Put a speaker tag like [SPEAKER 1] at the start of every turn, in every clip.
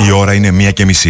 [SPEAKER 1] Η ώρα είναι 1:30.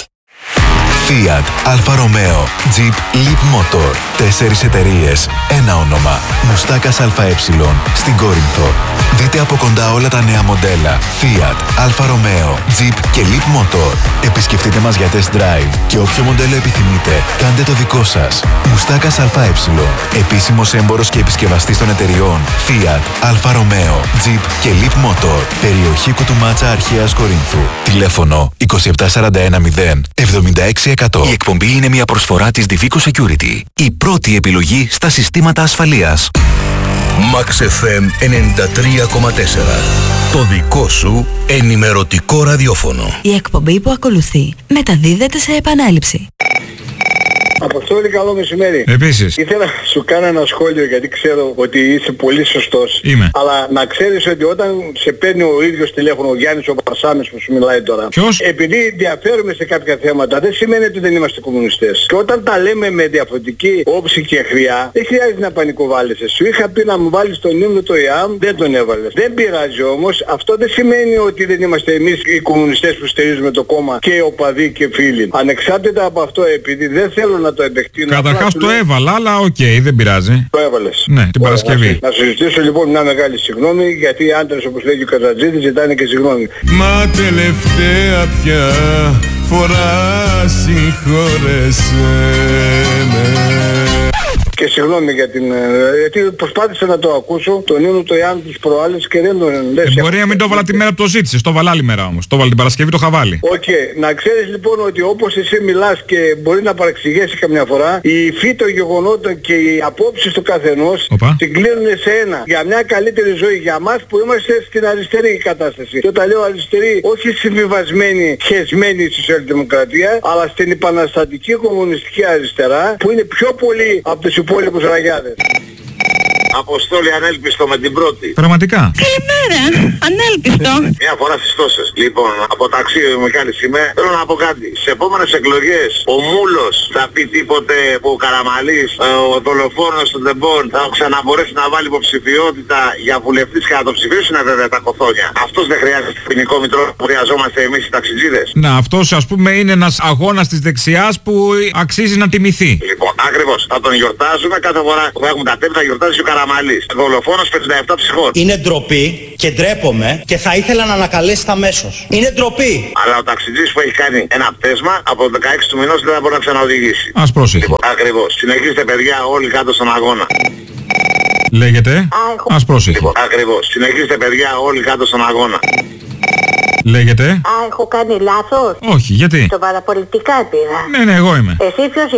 [SPEAKER 2] Fiat, Alfa Romeo, Jeep, Leap Motor. 4 εταιρείες, ένα όνομα. Μουστάκας ΑΕ, στην Κόρινθο. Δείτε από κοντά όλα τα νέα μοντέλα Fiat, Alfa Romeo, Jeep και Leap Motor. Επισκεφτείτε μας για test drive και όποιο μοντέλο επιθυμείτε, κάντε το δικό σας. Μουστάκας ΑΕ, επίσημος έμπορος και επισκευαστής των εταιριών Fiat, Alfa Romeo, Jeep και Leap Motor. Περιοχή Κουτουμάτσα Αρχαίας Κορίνθου. Τηλέφωνο 27410 76%.
[SPEAKER 3] Η εκπομπή είναι μια προσφορά της Divico Security. Η πρώτη επιλογή στα συστήματα ασφαλείας.
[SPEAKER 4] Max FM 93,4. Το δικό σου ενημερωτικό ραδιόφωνο.
[SPEAKER 5] Η εκπομπή που ακολουθεί μεταδίδεται σε επανάληψη.
[SPEAKER 6] Αποστόλη, καλό μεσημέρι.
[SPEAKER 7] Επίσης.
[SPEAKER 6] Ήθελα να σου κάνω ένα σχόλιο γιατί ξέρω ότι είσαι πολύ σωστός.
[SPEAKER 7] Είμαι.
[SPEAKER 6] Αλλά να ξέρεις ότι όταν σε παίρνει ο ίδιος τηλέφωνο ο Γιάννης ο Παρσάμης που σου μιλάει τώρα.
[SPEAKER 7] Ποιος?
[SPEAKER 6] Επειδή διαφέρουμε σε κάποια θέματα δεν σημαίνει ότι δεν είμαστε κομμουνιστές. Και όταν τα λέμε με διαφορετική όψη και χρειά δεν χρειάζεται να πανικοβάλλεσαι. Σου είχα πει να μου βάλεις τον ύμνο το ΙΑΜ, δεν τον έβαλες. Δεν πειράζει όμως, αυτό δεν σημαίνει ότι δεν είμαστε εμείς οι κομμουνιστές που στηρίζουμε το κόμμα και οπαδοί και φίλοι. Ανεξάρτητα από αυτό, επειδή δεν θέλω να το επεκτείνω.
[SPEAKER 7] Καταρχάς το έβαλα, αλλά οκ, δεν πειράζει.
[SPEAKER 6] Το έβαλες.
[SPEAKER 7] Ναι, την Παρασκευή.
[SPEAKER 6] Να σου ζητήσω λοιπόν μια μεγάλη συγγνώμη, γιατί οι άντρες όπως λέγει ο Καζατζίδης ζητάνε και συγγνώμη.
[SPEAKER 8] Μα τελευταία πια φορά συγχώρεσέ με.
[SPEAKER 6] Και συγγνώμη για την... γιατί προσπάθησα να το ακούσω, τον ύμνο το Ιάννη της προάλλες και δεν τον...
[SPEAKER 7] Μπορεί να μην το έβαλα τη μέρα που το ζήτησες, το έβαλα άλλη μέρα όμως. Το έβαλα την Παρασκευή, το είχα βάλει.
[SPEAKER 6] Οκ. Να ξέρεις λοιπόν ότι όπως εσύ μιλάς και μπορεί να παρεξηγήσεις καμιά φορά, η υφή των γεγονότων και οι απόψεις του καθενός συγκλίνουν σε ένα. Για μια καλύτερη ζωή για μας που είμαστε στην αριστερή κατάσταση. Και όταν λέω αριστερή, όχι συμβιβασμένη, χεσμένη στη σοσιαλδημοκρατία, αλλά στην επαναστατική κομμουνιστική αριστερά, που είναι πιο πολύ από τους υπόλοιπους ραγιάδες.
[SPEAKER 9] Αποστόλη, ανέλπιστο με την πρώτη.
[SPEAKER 7] Πραγματικά.
[SPEAKER 10] Καλημέρα, ανέλπιστο.
[SPEAKER 9] Μια φορά στις τόσες. Λοιπόν, από ταξί Μιχάλης είμαι. Θέλω να πω κάτι. Σε επόμενες εκλογές ο Μούλος θα πει τίποτε που ο Καραμαλής, ο δολοφόνος των Τεμπών θα ξαναμπορέσει να βάλει υποψηφιότητα για βουλευτής και να το ψηφίσουν βέβαια τα κοθόνια. Αυτός δεν χρειάζεται ποινικό μητρό που χρειαζόμαστε εμείς οι ταξιτζίδες.
[SPEAKER 7] Να, αυτός ας πούμε είναι ένας αγώνας της δεξιάς που αξίζει να τιμηθεί.
[SPEAKER 9] Λοιπόν, ακριβώς. Θα τον γιορτάζουμε κάθε φορά που έχουμε τα τέπη, θα γιορτάζει ο Καραμαλής. Δολοφόνος 57 ψυχών.
[SPEAKER 11] Είναι ντροπή και ντρέπομαι και θα ήθελα να ανακαλέσετε αμέσως. Είναι ντροπή.
[SPEAKER 9] Αλλά ο ταξιτζής που έχει κάνει ένα πτέσμα από το 16 του μηνός δεν θα μπορεί να ξαναοδηγήσει.
[SPEAKER 7] Ας πρόσεχε.
[SPEAKER 9] Λοιπόν, ακριβώς. Συνεχίστε παιδιά όλοι κάτω στον αγώνα.
[SPEAKER 7] Λέγεται. Ας πρόσεχε.
[SPEAKER 9] Λοιπόν, ακριβώς. Συνεχίστε παιδιά όλοι κάτω στον αγώνα.
[SPEAKER 7] Λέγεται.
[SPEAKER 10] Έχω κάνει λάθος.
[SPEAKER 7] Όχι, γιατί?
[SPEAKER 10] Το παραπολιτικά πήρα.
[SPEAKER 7] Ναι, εγώ είμαι.
[SPEAKER 10] Εσύ ποιος